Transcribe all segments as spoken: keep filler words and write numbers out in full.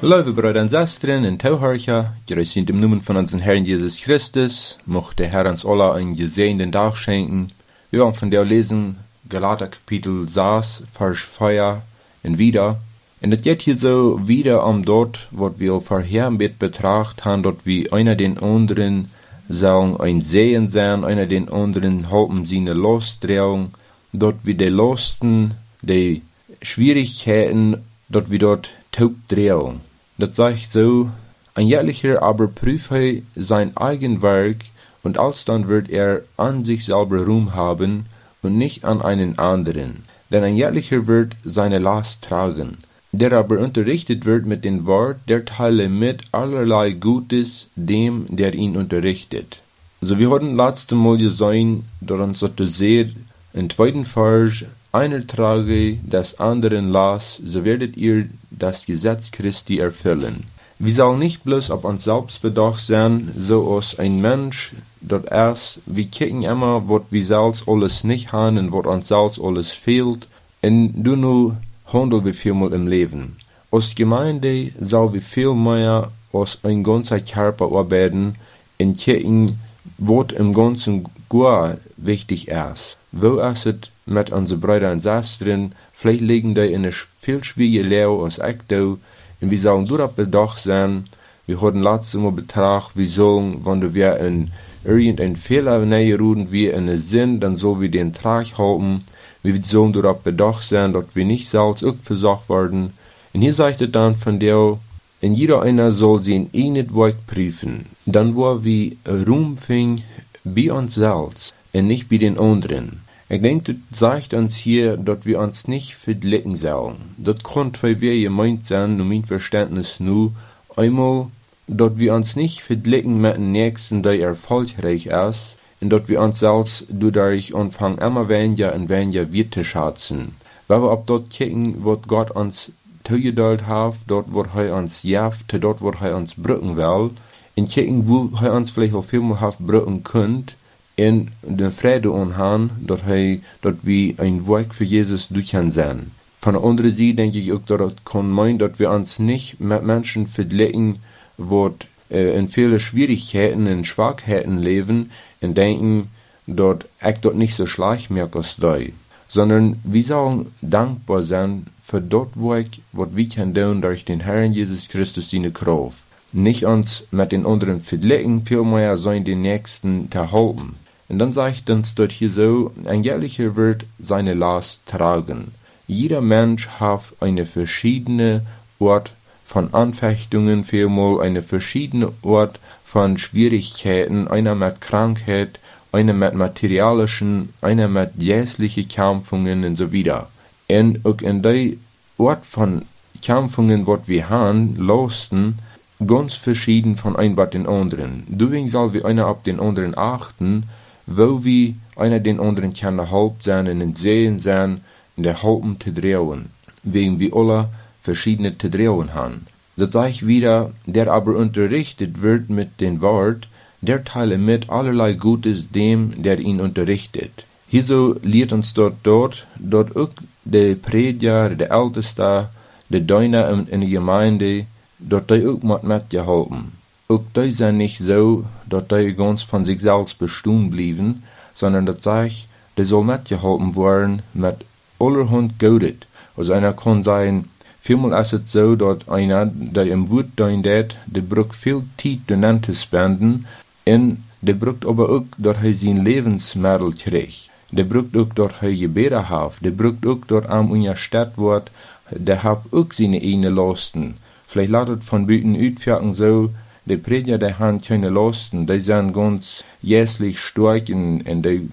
Lieve Brüder und Schwestern in Tauhörcher, grüß in dem Namen von unserem Herrn Jesus Christus, mocht der Herr uns alle einen gesegneten Tag schenken. Wir wollen von der lesen, Galater Kapitel sechs, Vers vier und wieder. Und es geht hier so wieder um dort, was wir vorher mit betrachtet haben, dort wie einer den anderen sollen ein Sehen sein, einer den anderen halten seine Lostdrehung, dort wie die Losten, die Schwierigkeiten, dort wie dort Taubdrehung. Das sagt so, ein jährlicher aber prüfe sein eigen Werk, und alsdann wird er an sich selber Ruhm haben und nicht an einen anderen. Denn ein jährlicher wird seine Last tragen. Der aber unterrichtet wird mit dem Wort, der teile mit allerlei Gutes dem, der ihn unterrichtet. So wir hatten letzte Mal gesehen, dass uns das sehr im zweiten Vers, einer trage des anderen Last, so werdet ihr das Gesetz Christi erfüllen. Wir sollen nicht bloß auf uns selbst bedacht sein, so als ein Mensch, dort erst, wir kicken immer, was wir selbst alles nicht haben und was uns selbst alles fehlt, und du nur handeln wir vielmal im Leben. Als Gemeinde soll wir viel mehr als ein ganzer Körper arbeiten und kicken, was im Ganzen gut wichtig ist. Wo ist es mit unseren Brüdern und Schwestern, vielleicht liegen die in einer viel schwierigen Lehre als ich da, und wir sollen darauf bedacht sein. Wir hatten letztes Mal betrachtet, wir sollen, wenn wir in irgendeinen Fehler reden, wir in den Sinn, dann sollen wir den Trag halten. Wir sollen darauf bedacht sein, dass wir nicht selbst auch versorgt werden. Und hier sagt es dann von der, und jeder einer soll sein eigenes Werk prüfen. Dann wo wir Ruhm finden bei uns selbst und nicht bei den anderen. Ich denke, das sagt uns hier, dass wir uns nicht vergleichen sollen. Das kann für wir gemeint sein, um mein Verständnis nur, einmal, dass wir uns nicht vergleichen mit dem Nächsten, der erfolgreich ist, und dass wir uns selbst dadurch anfangen, immer weniger und weniger Wert zu schätzen. Weil wir auf dort kicken, was Gott uns zugeteilt hat, dort, wo er uns jaft, dort, wo er uns brücken will, und kicken, wo er uns vielleicht auch viel mehr brücken könnte, in den Frieden anhaben, dass er, dass wir ein Werk für Jesus durch sein. Von der anderen Seite denke ich auch, dass das kann meinen, dass wir uns nicht mit Menschen vergleichen, die äh, in viele Schwierigkeiten und Schwachheiten leben, und denken, dass ich dort nicht so schlecht merke als die. Sondern wir sollen dankbar sein für das Werk, was wir können tun durch den Herrn Jesus Christus seine Kraft. Nicht uns mit den anderen vergleichen, vielmehr sollen den Nächsten zu halten. Und dann sagt uns dort hier so, ein jährlicher wird seine Last tragen. Jeder Mensch hat eine verschiedene Art von Anfechtungen, vielmal eine verschiedene Art von Schwierigkeiten, einer mit Krankheit, einer mit materialischen, einer mit jährlichen Kämpfungen und so weiter. Und auch in der Art von Kämpfungen, was wir haben, losten, ganz verschieden von einem bei den anderen. Deswegen soll wir einer auf den anderen achten, wo wir einer den anderen kann Haupt sein und sehen sein, in der Halten zu drehen, wegen wir alle verschiedene zu drehen haben. Das sage ich wieder, der aber unterrichtet wird mit dem Wort, der teile mit allerlei Gutes dem, der ihn unterrichtet. Hieso lehrt uns dort dort, dort auch der Prediger, der Älteste, der Deuner in, in der Gemeinde, dort die auch mit mitgeholfen. Auch die sind nicht so, dass die ganz von sich selbst bestehen blieben, sondern das sage ich, die soll mitgeholfen werden mit allerhand Gutes. Also einer kann sagen, vielmal ist es so, dass einer, der im Wut dient, der braucht viel Zeit daran zu spenden, und der braucht aber auch, dass er sein Lebensmittel kriegt. Der braucht auch, dass er Gebete hat. Der braucht auch, dass er unterstützt wird. Der hat auch seine eigenen Lasten. Vielleicht lässt es von Büten utfjagen so, die Prediger, die haben keine Lasten. Die sind ganz jässlich stark und, und die,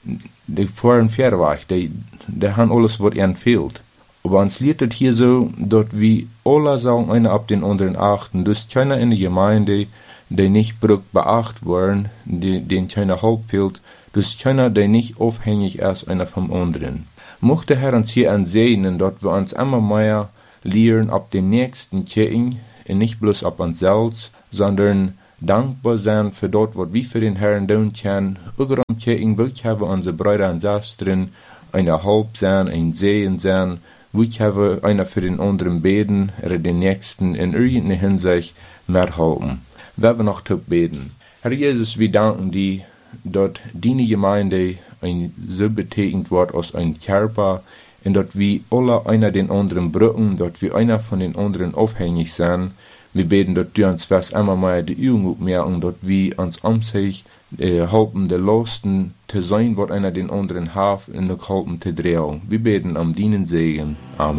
die fahren Fahrweg. Die, die haben alles, was ihnen fehlt. Aber uns lehrt es hier so, dass wir alle sollen einer ab den anderen achten. Das keiner in der Gemeinde, der nicht braucht beachtet werden, die, den keiner Haupt fehlt. Das keiner, der nicht aufhängig ist, einer vom anderen. Mochte der Herr uns hier ansehen, dass wir uns immer mehr lehren, ab den nächsten kicken, und nicht bloß ab uns selbst, sondern dankbar sein für das, was wir für den Herrn tun können. Auch am kicken, wirklich haben unsere Brüder und Schwestern eine Haupt sein, ein Sehen sein, wie haben einer für den anderen beten, oder den Nächsten in irgendeiner Hinsicht mehr helfen. Wir noch zu beten. Herr Jesus, wir danken dir, dort deine Gemeinde ein so betekend wird als ein Körper, und dort wir alle einer den anderen brücken, dort wir einer von den anderen aufhängig sind. Wir beten, dort du uns was einmal mal die Übung aufmerken, dort wir uns um sich äh, helfen, der Losten zu sein, was einer den anderen hat, und noch helfen zu drehen. Wir beten am dienen Segen. Amen.